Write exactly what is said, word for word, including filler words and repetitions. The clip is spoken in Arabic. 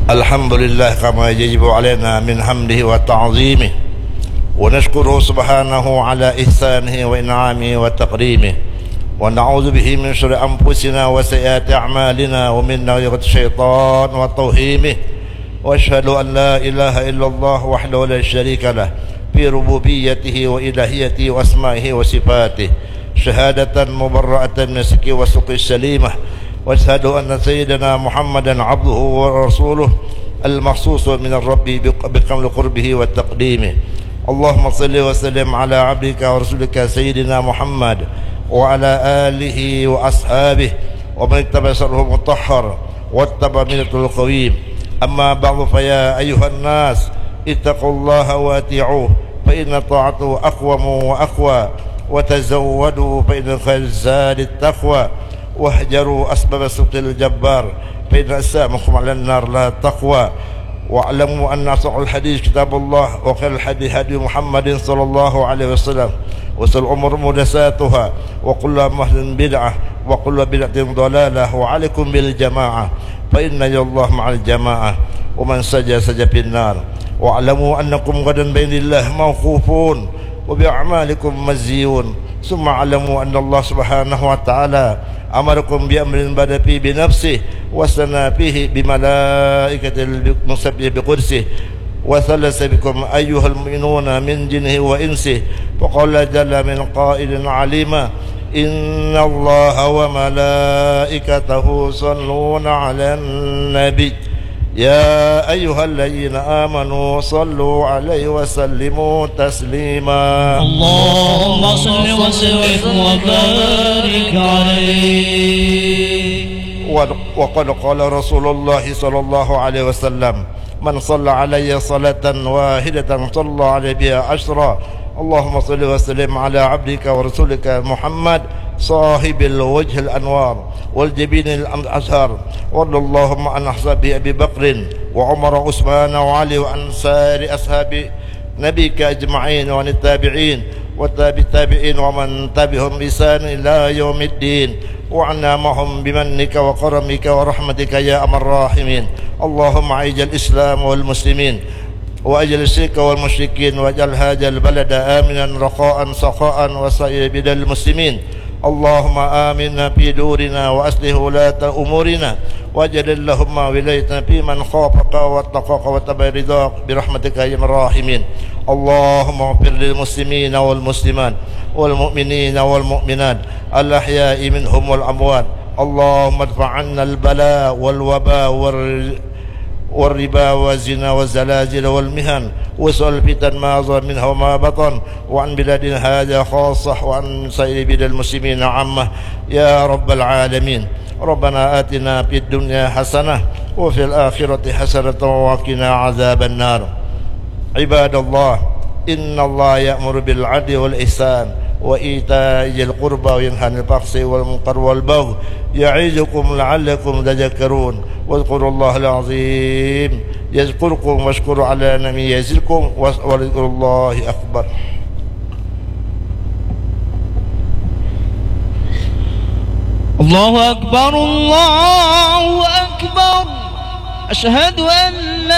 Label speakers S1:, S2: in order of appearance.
S1: الحمد لله كما يجب علينا من حمده وتعظيمه، ونشكره سبحانه على إحسانه وإنعامه وتقديمه، ونعوذ به من شر أنفسنا وسيئات أعمالنا ومن نغيرة الشيطان وتوهيمه. وأشهد أن لا إله إلا الله وحده لا شريك له في ربوبيته وإلهيته وأسمائه وصفاته، شهادة مبرأة من الشرك والسوء السليمة. وأشهد أن سيدنا محمدا عبده ورسوله المخصوص من الرب بكمال قربه وتقديمه. اللهم صل وسلم على عبدك ورسولك سيدنا محمد وعلى آله وأصحابه ومن اتبع سره المطهر واتبع ملته القويم. أما بعد، فيا أيها الناس اتقوا الله وأطيعوه فإن طاعته أقوم وأقوى، وتزودوا فإن خير الزاد التقوى، واهجروا أسباب سوء الجبار فإن أسامكم على النار لا تقوى. واعلموا أن أصح الحديث كتاب الله، وخير الحديث هدي محمد صلى الله عليه وسلم، وشر الأمور محدثاتها، وكل محدث بدعة، وكل بدعة ضلالة. وعليكم بالجماعة فإن الله مع الجماعة، ومن سجى سجى في النار. واعلموا أنكم غدا بين الله موقوفون وبأعمالكم مجزيون. ثم اعلموا أن الله سبحانه وتعالى أمركم بأمر بدأ فيه بنفسه وثنى فيه بملائكة المسبحة بقدسه، وثلث بكم أيها المؤمنون من جنه وإنسه، وقال جل من قائل عليما: إن الله وملائكته يصلون على النبي يا أيها الذين آمنوا صلوا عليه وسلموا تسليما.
S2: اللهم صل وسلم وبارك عليه.
S1: وقد قال رسول الله صلى الله عليه وسلم: من صلى علي صلاة واحدة صلى عليه بها عشرا. اللهم صل وسلم على عبدك ورسولك محمد صاحب الوجه الأنوار والجبين الأزهار، وارض اللهم عن أصحاب أبي بكر وعمر وعثمان وعلي وعن سائر أصحاب نبيك أجمعين، وعن التابعين وتابع التابعين ومن تبعهم بإحسان إلى يوم الدين، وعنا معهم بمنك وكرمك ورحمتك يا أرحم الراحمين. اللهم أعز الإسلام والمسلمين وأجل الشرك والمشركين، واجعل هذا البلد آمنا رخاء سخاء وسائر بلاد المسلمين. اللهم آمنا في دورنا وأصلح ولاة أمورنا، واجعل اللهم ولايتنا في من خافك واتقاك واتبع رضاك برحمتك يا أرحم الراحمين. اللهم اغفر للمسلمين والمسلمات والمؤمنين والمؤمنات الأحياء منهم والأموات. اللهم ادفع عنا البلاء والوباء والربا والزنا والزلازل والمهن وسوء الفتن ما ظهر منها وما بطن، وعن بلادنا هذا خاصة، وعن سائر بلاد المسلمين عامة يا رب العالمين. ربنا آتنا في الدنيا حسنة وفي الآخرة حسنة وقنا عذاب النار. عباد الله، إن الله يأمر بالعدل والإحسان وإيتاء ذي القربى وينهى عن البغي والمنكر والبغي يعظكم لعلكم تذكرون. واذكروا الله العظيم يذكركم، واشكروا على نعمه يزدكم، وذكر الله أكبر.
S2: الله أكبر الله أكبر. أشهد أن لا